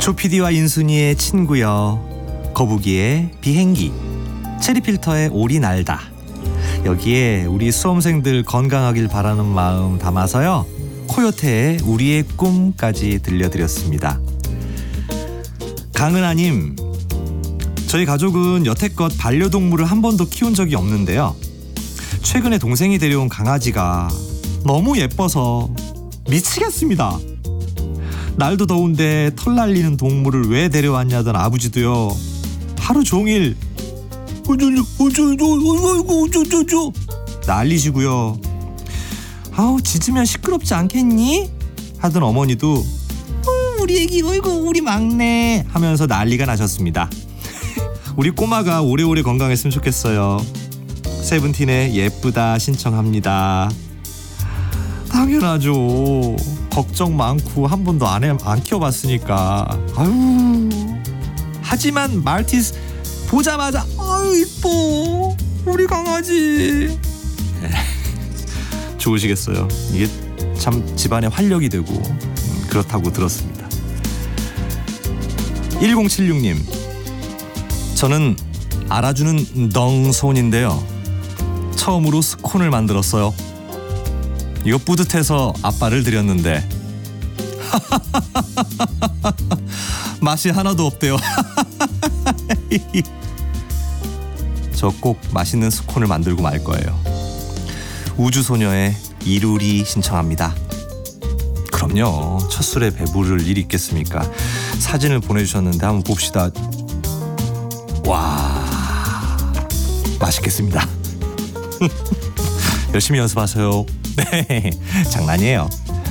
조피디와 인순이의 친구여, 거북이의 비행기, 체리필터의 오리 날다. 여기에 우리 수험생들 건강하길 바라는 마음 담아서요, 코요태의 우리의 꿈까지 들려드렸습니다. 강은하님, 저희 가족은 여태껏 반려동물을 한 번도 키운 적이 없는데요, 최근에 동생이 데려온 강아지가 너무 예뻐서 미치겠습니다. 날도 더운데 털 날리는 동물을 왜 데려왔냐던 아버지도요, 하루 종일 난리시고요. 아우, 짖으면 시끄럽지 않겠니? 하던 어머니도 우리 애기, 어이구 우리 막내 하면서 난리가 나셨습니다. 우리 꼬마가 오래오래 건강했으면 좋겠어요. 세븐틴의 예쁘다 신청합니다. 당연하죠. 걱정 많고 한 번도 안 키워봤으니까. 아유. 하지만 말티즈 보자마자 아유 이뻐 우리 강아지. 좋으시겠어요. 이게 참 집안에 활력이 되고 그렇다고 들었습니다. 1076님, 저는 알아주는 덩손인데요, 처음으로 스콘을 만들었어요. 이거 뿌듯해서 아빠를 드렸는데 맛이 하나도 없대요. 저 꼭 맛있는 스콘을 만들고 말 거예요. 우주소녀의 이루리 신청합니다. 그럼요, 첫 술에 배부를 일이 있겠습니까? 사진을 보내주셨는데 한번 봅시다. 와, 맛있겠습니다. 열심히 연습하세요. 네, 장난이에요.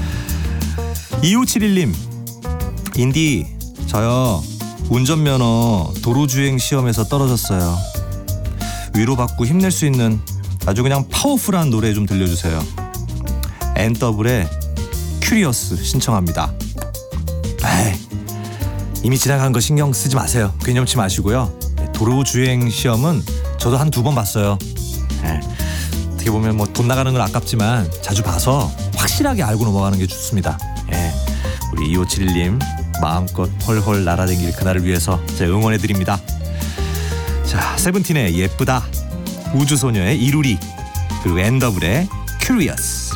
2571님, 인디, 저요 운전면허 도로주행 시험에서 떨어졌어요. 위로받고 힘낼 수 있는 아주 그냥 파워풀한 노래 좀 들려주세요. 엔더블의 큐리어스 신청합니다. 에이, 이미 지나간 거 신경 쓰지 마세요. 괴념치 마시고요. 도로주행 시험은 저도 한 2번 봤어요. 어떻게 보면 뭐 돈 나가는 건 아깝지만 자주 봐서 확실하게 알고 넘어가는 게 좋습니다. 우리 2571님 마음껏 헐헐 날아다닐 그날을 위해서 제가 응원해드립니다. 자, 세븐틴의 예쁘다, 우주소녀의 이루리, 그리고 엔더블의 큐리어스.